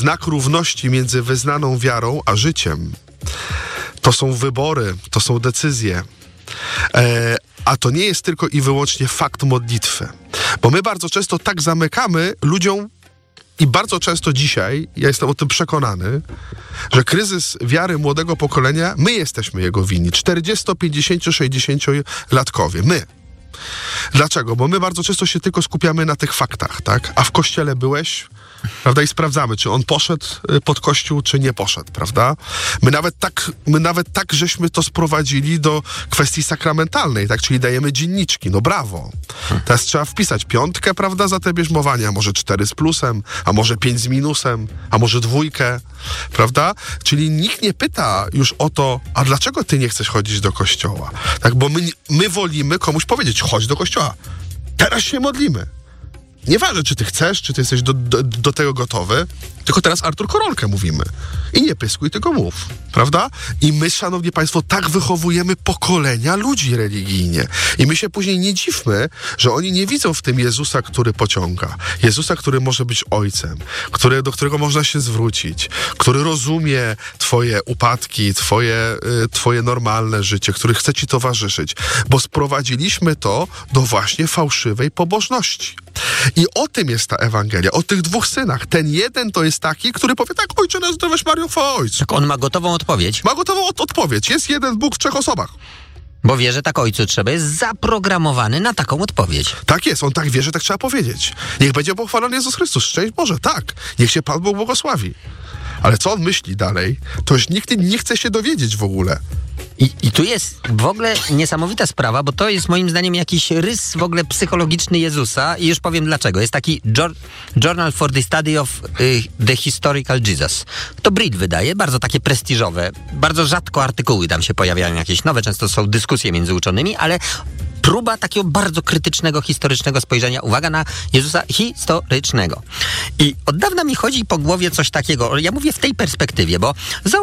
Znak równości między wyznaną wiarą a życiem. To są wybory, to są decyzje. A to nie jest tylko i wyłącznie fakt modlitwy. Bo my bardzo często tak zamykamy ludziom i bardzo często dzisiaj, ja jestem o tym przekonany, że wiary młodego pokolenia, my jesteśmy jego winni. 40, 50, 60-latkowie. My. Dlaczego? Bo my bardzo często się tylko skupiamy na tych faktach, tak? A w kościele byłeś, prawda? I sprawdzamy, czy on poszedł pod kościół, czy nie poszedł, prawda? My nawet tak żeśmy to sprowadzili do kwestii sakramentalnej, tak? Czyli dajemy dzienniczki, no brawo. Teraz trzeba wpisać 5, prawda, za te bierzmowanie, a może 4 z plusem, a może 5 z minusem, a może 2, prawda? Czyli nikt nie pyta już o to, a dlaczego ty nie chcesz chodzić do kościoła? Tak? Bo my wolimy komuś powiedzieć, chodź do kościoła. Teraz się modlimy. Nieważne, czy ty chcesz, czy ty jesteś do tego gotowy, tylko teraz Artur Koronkę mówimy. I nie pyskuj, tylko mów, prawda? I my, szanowni państwo, tak wychowujemy pokolenia ludzi religijnie. I my się później nie dziwmy, że oni nie widzą w tym Jezusa, który pociąga. Jezusa, który może być ojcem, do którego można się zwrócić, który rozumie twoje upadki, twoje normalne życie, który chce ci towarzyszyć. Bo sprowadziliśmy to do właśnie fałszywej pobożności. I o tym jest ta Ewangelia, o tych 2 synach. Ten jeden to jest taki, który powie tak, ojcze nasz zdrowaś Mario, chwała Ojcu. Tak, on ma gotową odpowiedź. Ma gotową odpowiedź. Jest jeden Bóg w 3 osobach. Bo wie, że tak Ojcu trzeba, jest zaprogramowany na taką odpowiedź. Tak jest, on tak wie, że tak trzeba powiedzieć. Niech będzie pochwalony Jezus Chrystus, szczęść Boże, tak. Niech się Pan Bóg błogosławi. Ale co on myśli dalej, to już nikt nie chce się dowiedzieć w ogóle. I tu jest w ogóle niesamowita sprawa, bo to jest moim zdaniem jakiś rys w ogóle psychologiczny Jezusa i już powiem dlaczego. Jest taki Journal for the Study of the Historical Jesus. To Brit wydaje, bardzo takie prestiżowe, bardzo rzadko artykuły tam się pojawiają jakieś nowe, często są dyskusje między uczonymi, ale próba takiego bardzo krytycznego, historycznego spojrzenia, uwaga, na Jezusa historycznego. I od dawna mi chodzi po głowie coś takiego, ja mówię w tej perspektywie, bo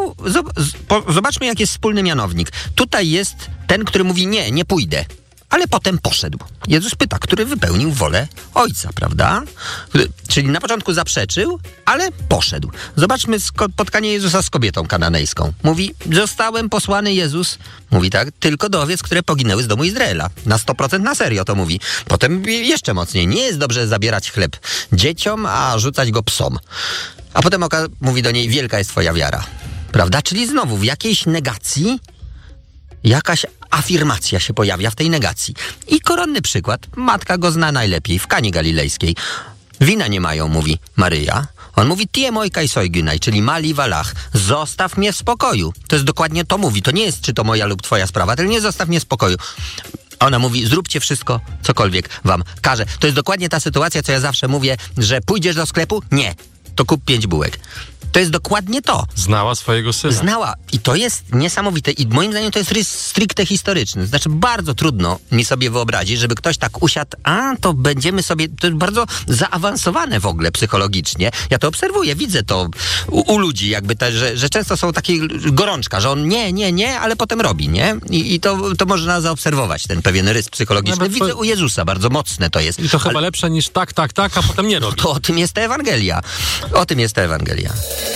zobaczmy, jak jest wspólny mianownik. Tutaj jest ten, który mówi nie pójdę. Ale potem poszedł. Jezus pyta, który wypełnił wolę Ojca, prawda? Czyli na początku zaprzeczył, ale poszedł. Zobaczmy spotkanie Jezusa z kobietą kananejską. Mówi, zostałem posłany Jezus, mówi tak, tylko do owiec, które poginęły z domu Izraela. Na 100% na serio to mówi. Potem jeszcze mocniej. Nie jest dobrze zabierać chleb dzieciom, a rzucać go psom. A potem mówi do niej, wielka jest twoja wiara. Prawda? Czyli znowu w jakiejś negacji jakaś afirmacja się pojawia w tej negacji. I koronny przykład. Matka go zna najlepiej w Kanie Galilejskiej. Wina nie mają, mówi Maryja. On mówi, tie mojka i sojgynaj, czyli mali walach. Zostaw mnie w spokoju. To jest dokładnie to mówi. To nie jest, czy to moja lub twoja sprawa, tylko nie zostaw mnie w spokoju. Ona mówi, zróbcie wszystko, cokolwiek wam każe. To jest dokładnie ta sytuacja, co ja zawsze mówię, że pójdziesz do sklepu? Nie. To kup 5 bułek. To jest dokładnie to. Znała swojego syna. Znała. I to jest niesamowite. I moim zdaniem to jest rys stricte historyczny. Znaczy bardzo trudno mi sobie wyobrazić, żeby ktoś tak usiadł, to będziemy sobie... To jest bardzo zaawansowane w ogóle psychologicznie. Ja to obserwuję, widzę to u ludzi jakby, że często są takie gorączka, że on nie, ale potem robi, nie? I to można zaobserwować, ten pewien rys psychologiczny. No, widzę u Jezusa, bardzo mocne to jest. I to chyba lepsze niż tak, a potem nie robi. To o tym jest ta Ewangelia. O tym jest ta Ewangelia.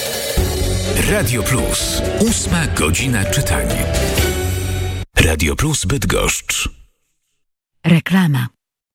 Radio Plus. 8 godzina czytania. Radio Plus Bydgoszcz. Reklama.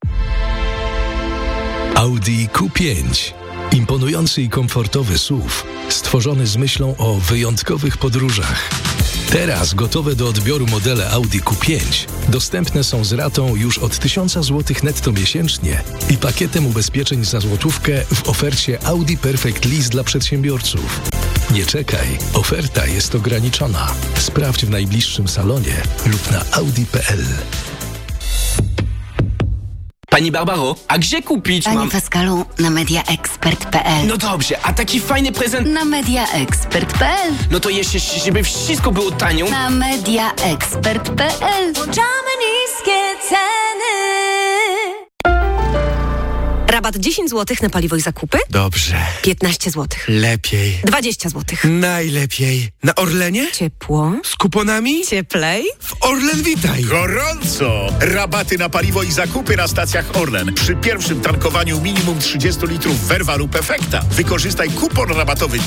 Audi Q5. Imponujący i komfortowy SUV, stworzony z myślą o wyjątkowych podróżach. Teraz gotowe do odbioru modele Audi Q5 dostępne są z ratą już od 1000 zł netto miesięcznie i pakietem ubezpieczeń za złotówkę w ofercie Audi Perfect Lease dla przedsiębiorców. Nie czekaj, oferta jest ograniczona. Sprawdź w najbliższym salonie lub na audi.pl. Pani Barbaro, a gdzie kupić Panie Pascalu, na mediaexpert.pl. No dobrze, a taki fajny prezent... Na mediaexpert.pl. No to jeszcze, żeby wszystko było tanio. Na mediaexpert.pl. Włączamy niskie ceny. Rabat 10 zł na paliwo i zakupy? Dobrze. 15 zł. Lepiej. 20 zł. Najlepiej. Na Orlenie? Ciepło. Z kuponami? Cieplej. W Orlen Witaj. Gorąco! Rabaty na paliwo i zakupy na stacjach Orlen. Przy pierwszym tankowaniu minimum 30 litrów Verva lub Efekta. Wykorzystaj kupon rabatowy